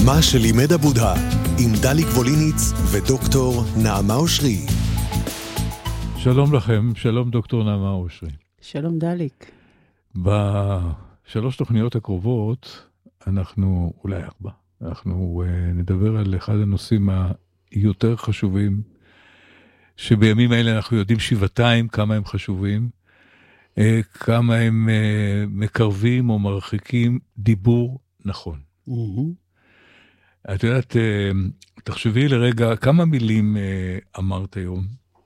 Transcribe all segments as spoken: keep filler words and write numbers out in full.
מה שלימד הבודה, עם דליק ווליניץ ודוקטור נעמה אושרי. שלום לכם, שלום דוקטור נעמה אושרי. שלום דליק. בשלוש תוכניות הקרובות, אנחנו, אולי ארבע, אנחנו uh, נדבר על אחד הנושאים היותר חשובים, שבימים האלה אנחנו יודעים שבעתיים כמה הם חשובים, uh, כמה הם uh, מקרבים או מרחיקים דיבור נכון. Mm-hmm. את יודעת, תחשבי לרגע, כמה מילים אמרת היום?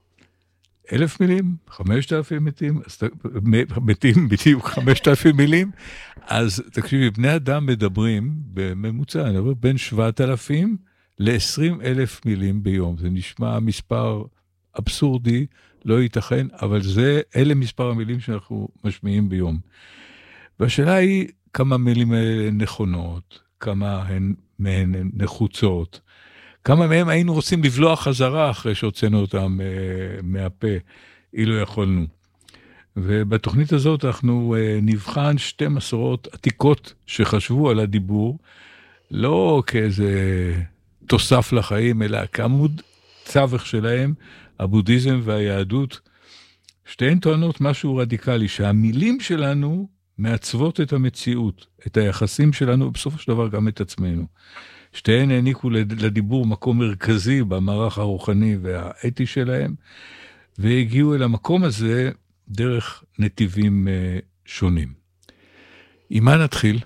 אלף מילים? חמשת אלפים מתים? מתים בדיוק חמשת אלפים מילים? אז תקשיבי, בני אדם מדברים בממוצע, אני אומר, בין שבעת אלפים ל-עשרים אלף מילים ביום. זה נשמע מספר אבסורדי, לא ייתכן, אבל זה, אלה מספר המילים שאנחנו משמיעים ביום. והשאלה היא, כמה מילים נכונות, כמה הן מהן נחוצות, כמה מהם היינו רוצים לבלוע חזרה אחרי שהוצאנו אותם uh, מהפה, אילו יכולנו. ובתוכנית הזאת אנחנו uh, נבחן שתי מסורות עתיקות שחשבו על הדיבור, לא כאיזה תוסף לחיים, אלא כעמוד צווח שלהם, הבודהיזם והיהדות. שתיהן טוענות משהו רדיקלי, שהמילים שלנו מעצבות את המציאות, את היחסים שלנו, ובסופו של דבר גם את עצמנו. שתיהן העניקו לדיבור מקום מרכזי במערך הרוחני והאתי שלהם, והגיעו אל המקום הזה דרך נתיבים שונים. עם מה נתחיל?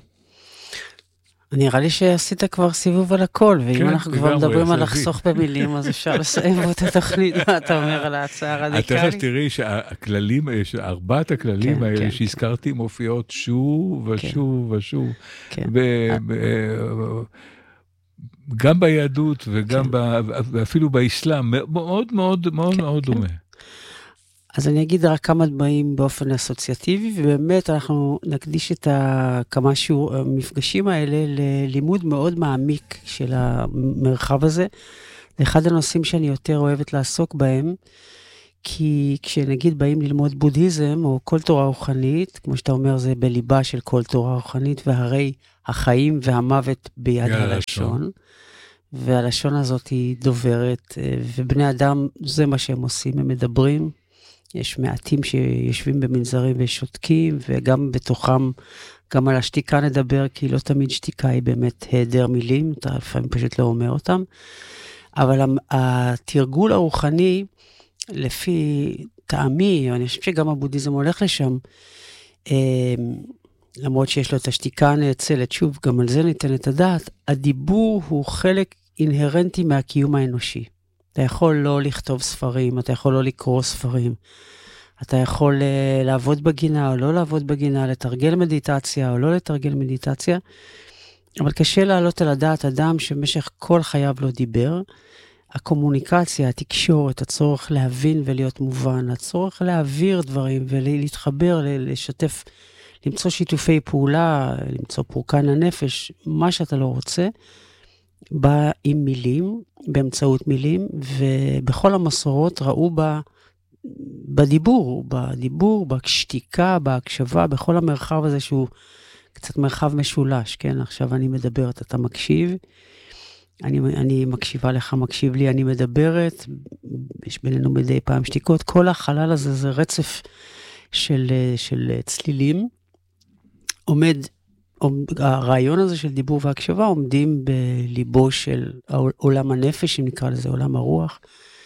נראה לי שעשית כבר סיבוב על הכל, ואם כן, אנחנו כבר מדברים על לחסוך במילים, אז אפשר לסיים בו את התוכנית, מה אתה אומר על ההצעה הרדיקלית? את תכף תראי שהכללים, ארבעת הכללים כן, האלה כן, שהזכרתי מופיעות שוב ושוב ושוב, כן. ב- ב- גם ביהדות וגם כן. ב- ואפילו באסלאם, מאוד מאוד מאוד כן, מאוד כן. דומה. אז אני אגיד רק כמה דברים באופן אסוציאטיבי, ובאמת אנחנו נקדיש את כמה מפגשים האלה ללימוד מאוד מעמיק של המרחב הזה. זה אחד הנושאים שאני יותר אוהבת לעסוק בהם, כי כשנגיד באים ללמוד בודהיזם או כל תורה רוחנית, כמו שאתה אומר, זה בליבה של כל תורה רוחנית, והרי החיים והמוות ביד הלשון. והלשון הזאת היא דוברת, ובני אדם זה מה שהם עושים, הם מדברים. יש מעטים שיושבים במנזרים ושותקים, וגם בתוכם, גם על השתיקה נדבר, כי לא תמיד שתיקה היא באמת היעדר מילים, אתה לפעמים פשוט לא אומר אותם. אבל התרגול הרוחני, לפי טעמי, אני חושב שגם הבודהיזם הולך לשם, למרות שיש לו את השתיקה הנאצלת, שוב, גם על זה ניתן את הדעת, הדיבור הוא חלק אינהרנטי מהקיום האנושי. אתה יכול לא לכתוב ספרים, אתה יכול לא לקרוא ספרים, אתה יכול uh, לעבוד בגינה או לא לעבוד בגינה, לתרגל מדיטציה או לא לתרגל מדיטציה, אבל קשה לעלות על הדעת אדם שמשך כל חייו לא דיבר. הקומוניקציה, התקשורת, הצורך להבין ולהיות מובן, הצורך להעביר דברים ולהתחבר, לשתף, למצוא שיתופי פעולה, למצוא פורקן הנפש, מה שאתה לא רוצה, בא עם מילים, באמצעות מילים, ובכל המסורות ראו בה, בדיבור, בדיבור, בשתיקה, בהקשבה, בכל המרחב הזה שהוא קצת מרחב משולש, כן? עכשיו אני מדברת, אתה מקשיב, אני, אני מקשיבה לך, מקשיב לי, אני מדברת, יש בינינו מדי פעם שתיקות, כל החלל הזה זה רצף של, של צלילים, עומד, הרעיון הזה של דיבור והקשבה עומדים בליבו של עולם הנפש, אם נקרא לזה עולם הרוח,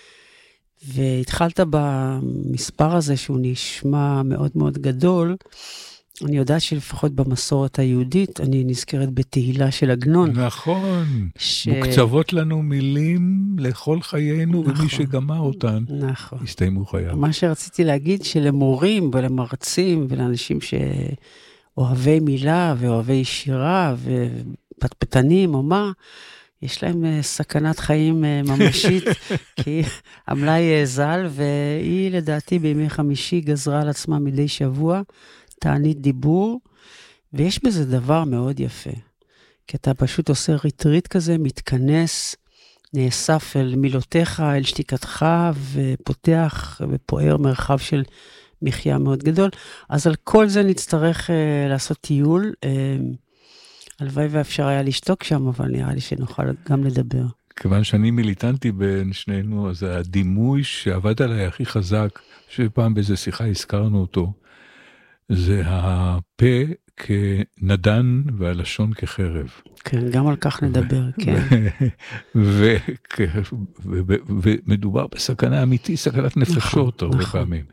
והתחלת במספר הזה שהוא נשמע מאוד מאוד גדול, אני יודעת שלפחות במסורת היהודית, אני נזכרת בתהילה של עגנון. נכון, ש... מוקצבות לנו מילים לכל חיינו, נכון, ומי שגמר אותן, נכון. הסתיימו חייו. מה שרציתי להגיד, שלמורים ולמרצים ולאנשים ש... אוהבי מילה ואוהבי שירה ופטפטנים או מה, יש להם סכנת חיים ממשית, כי המלאי זל, והיא לדעתי בימי חמישי גזרה על עצמה מדי שבוע, תענית דיבור, ויש בזה דבר מאוד יפה, כי אתה פשוט עושה ריטריט כזה, מתכנס, נאסף אל מילותיך, אל שתיקתך, ופותח ופוער מרחב של מחיה מאוד גדול. אז על כל זה נצטרך uh, לעשות טיול. Uh, הלוואי ואפשר היה לשתוק שם, אבל נראה לי שנוכל גם לדבר. כיוון שאני מיליטנטי בין שנינו, אז הדימוי שעבד עליי הכי חזק, שפעם באיזה שיחה הזכרנו אותו, זה הפה כנדן והלשון כחרב. כן, גם על כך נדבר, כן. ומדובר בסכנה אמיתית, סכנת נפשות הרבה פעמים.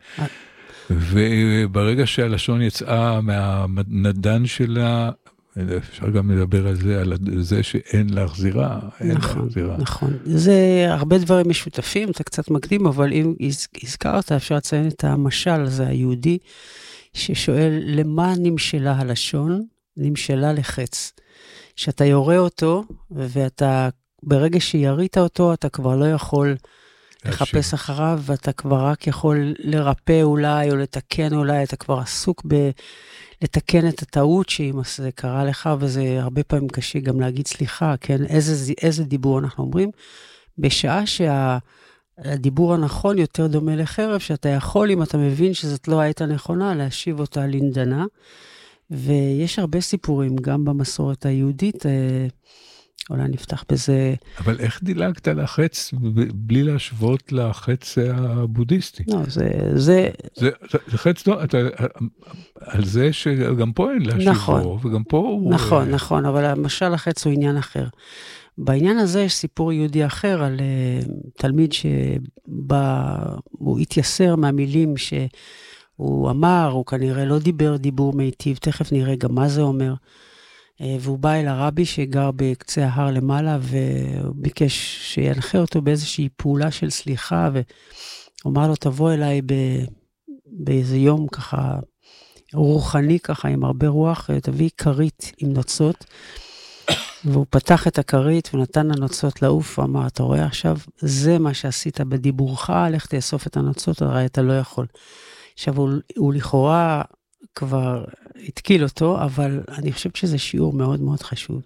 וברגע שהלשון יצאה מהנדן שלה, אפשר גם לדבר על זה, על זה שאין להחזירה, אין להחזירה. נכון, זה הרבה דברים משותפים, אתה קצת מקדים, אבל אם הזכרת, אפשר לציין את המשל הזה היהודי, ששואל למה נמשלה הלשון, נמשלה לחץ. שאתה יורה אותו, ואתה, ברגע שירית אותו, אתה כבר לא יכול לחפש אחריו, ואתה כבר רק יכול לרפא אולי, או לתקן אולי, אתה כבר עסוק ב... לתקן את הטעות שאם זה קרה לך, וזה הרבה פעמים קשה גם להגיד סליחה, כן? איזה, איזה דיבור אנחנו אומרים? בשעה שהדיבור הנכון יותר דומה לחרב, שאתה יכול, אם אתה מבין שזאת לא הייתה נכונה, להשיב אותה לנדנה, ויש הרבה סיפורים, גם במסורת היהודית, אולי נפתח בזה... אבל איך דילגת לחץ בלי להשוות לחץ הבודהיסטי? לא, זה... זה, זה, זה חץ, לא, אתה, על זה שגם פה אין להשיבו, נכון, וגם פה הוא... נכון, נכון, אבל למשל החץ הוא עניין אחר. בעניין הזה יש סיפור יהודי אחר על תלמיד שבא, הוא התייסר מהמילים שהוא אמר, הוא כנראה לא דיבר דיבור מיטיב, תכף נראה גם מה זה אומר. והוא בא אל הרבי שגר בקצה ההר למעלה, והוא ביקש שינחה אותו באיזושהי פעולה של סליחה, והוא אמר לו, תבוא אליי ב... באיזה יום ככה, רוחני ככה, עם הרבה רוח, תביא כרית עם נוצות, והוא פתח את הכרית ונתן לנוצות לעוף, הוא אמר, אתה רואה עכשיו, זה מה שעשית בדיבורך, לך תאסוף את הנוצות, הרי אתה לא יכול. עכשיו, הוא, הוא לכאורה כבר התקיל אותו, אבל אני חושבת שזה שיעור מאוד מאוד חשוב.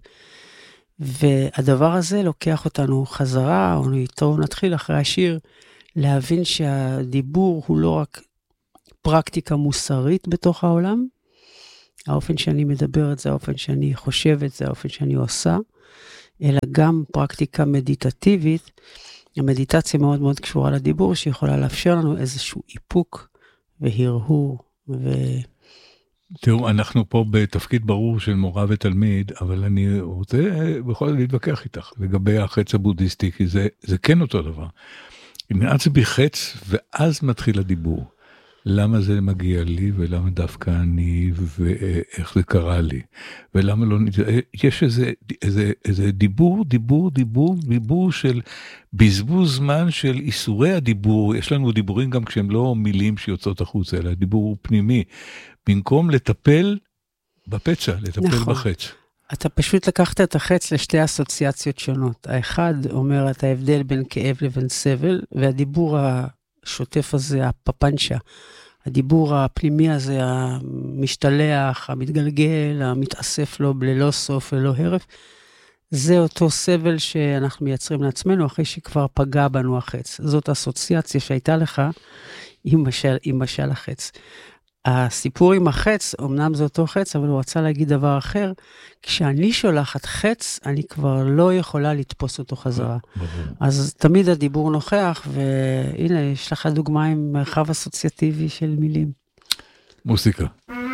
והדבר הזה לוקח אותנו חזרה, או איתו נתחיל אחרי השיר, להבין שהדיבור הוא לא רק פרקטיקה מוסרית בתוך העולם, האופן שאני מדבר את זה, האופן שאני חושב את זה, האופן שאני עושה, אלא גם פרקטיקה מדיטטיבית. המדיטציה מאוד מאוד קשורה לדיבור, שיכולה לאפשר לנו איזשהו איפוק והרהור. ו... תראו, אנחנו פה בתפקיד ברור של מורה ותלמיד, אבל אני רוצה בכל זאת להתווכח איתך לגבי החץ הבודהיסטי, כי זה, זה כן אותו דבר. אם נעץ בי חץ, ואז מתחיל הדיבור. למה זה מגיע לי, ולמה דווקא אני, ואיך זה קרה לי, ולמה לא... יש איזה, איזה, איזה דיבור, דיבור, דיבור, דיבור של בזבוז זמן של איסורי הדיבור. יש לנו דיבורים גם כשהם לא מילים שיוצאות החוצה, אלא דיבור פנימי. במקום לטפל בפצע, לטפל נכון. בחץ. אתה פשוט לקחת את החץ לשתי אסוציאציות שונות. האחד אומר את ההבדל בין כאב לבין סבל, והדיבור השוטף הזה, הפפנצ'ה, הדיבור הפנימי הזה, המשתלח, המתגלגל, המתאסף לו ללא סוף וללא הרף, זה אותו סבל שאנחנו מייצרים לעצמנו אחרי שכבר פגע בנו החץ. זאת אסוציאציה שהייתה לך עם משל, עם משל החץ. הסיפור עם החץ, אמנם זה אותו חץ, אבל הוא רצה להגיד דבר אחר, כשאני שולחת חץ, אני כבר לא יכולה לתפוס אותו חזרה. אז תמיד הדיבור נוכח, והנה, יש לך דוגמה עם מרחב אסוציאטיבי של מילים. מוסיקה.